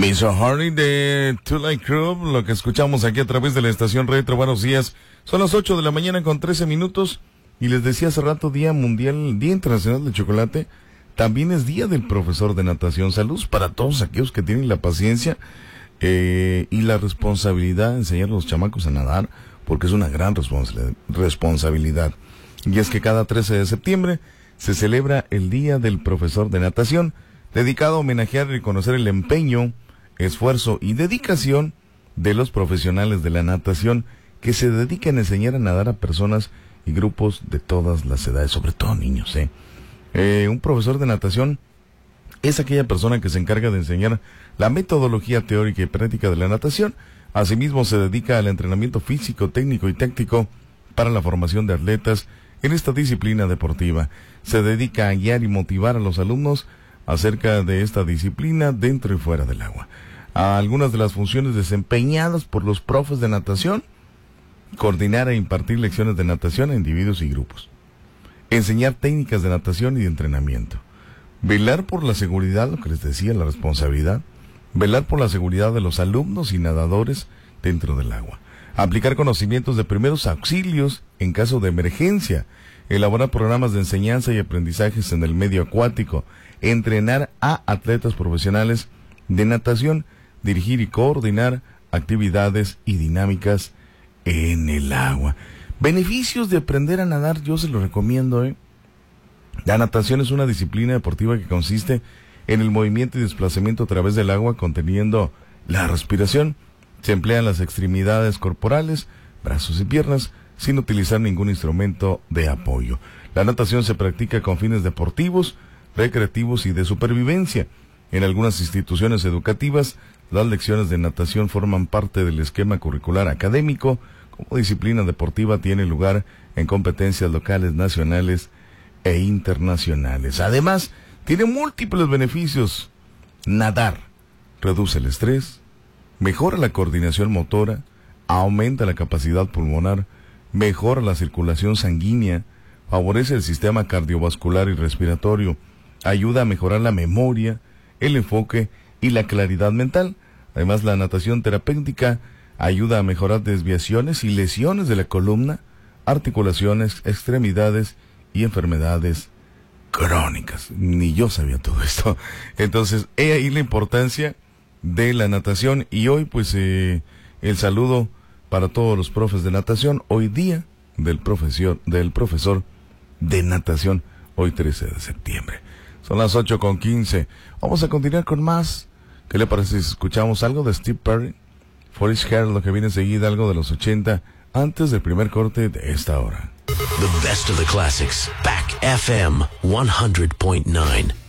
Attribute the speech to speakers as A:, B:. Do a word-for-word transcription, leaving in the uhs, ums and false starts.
A: mister Hardy de Two Light Crew, lo que escuchamos aquí a través de la estación Retro. Buenos días, son las ocho de la mañana con trece minutos y les decía hace rato, Día Mundial, Día Internacional del Chocolate. También es Día del Profesor de Natación. Saludos para todos aquellos que tienen la paciencia eh, y la responsabilidad de enseñar a los chamacos a nadar, porque es una gran responsa- responsabilidad. Y es que cada trece de septiembre se celebra el Día del Profesor de Natación, dedicado a homenajear y reconocer el empeño, esfuerzo y dedicación de los profesionales de la natación que se dedican a enseñar a nadar a personas y grupos de todas las edades, sobre todo niños. ¿eh? Eh, un profesor de natación es aquella persona que se encarga de enseñar la metodología teórica y práctica de la natación. Asimismo, se dedica al entrenamiento físico, técnico y táctico para la formación de atletas en esta disciplina deportiva. Se dedica a guiar y motivar a los alumnos acerca de esta disciplina dentro y fuera del agua. A algunas de las funciones desempeñadas por los profes de natación: coordinar e impartir lecciones de natación a individuos y grupos, enseñar técnicas de natación y de entrenamiento, velar por la seguridad, lo que les decía, la responsabilidad, velar por la seguridad de los alumnos y nadadores dentro del agua, aplicar conocimientos de primeros auxilios en caso de emergencia, elaborar programas de enseñanza y aprendizajes en el medio acuático, entrenar a atletas profesionales de natación, dirigir y coordinar actividades y dinámicas en el agua. Beneficios de aprender a nadar, yo se los recomiendo. ¿eh? La natación es una disciplina deportiva que consiste en el movimiento y desplazamiento a través del agua, conteniendo la respiración. Se emplean las extremidades corporales, brazos y piernas, sin utilizar ningún instrumento de apoyo. La natación se practica con fines deportivos, recreativos y de supervivencia. En algunas instituciones educativas, las lecciones de natación forman parte del esquema curricular académico. Como disciplina deportiva tiene lugar en competencias locales, nacionales e internacionales. Además, tiene múltiples beneficios. Nadar reduce el estrés, mejora la coordinación motora, aumenta la capacidad pulmonar, mejora la circulación sanguínea, favorece el sistema cardiovascular y respiratorio, ayuda a mejorar la memoria, el enfoque y la claridad mental. Además, la natación terapéutica ayuda a mejorar desviaciones y lesiones de la columna, articulaciones, extremidades y enfermedades crónicas. Ni yo sabía todo esto. Entonces, he ahí la importancia de la natación. Y hoy, pues, eh, el saludo para todos los profes de natación. Hoy día del profesor, del profesor de natación, hoy trece de septiembre. Son las ocho con quince. Vamos a continuar con más. ¿Qué le parece si escuchamos algo de Steve Perry? Foolish Hair, lo que viene enseguida, algo de los ochenta, antes del primer corte de esta hora.
B: The best of the classics. Back F M one hundred point nine.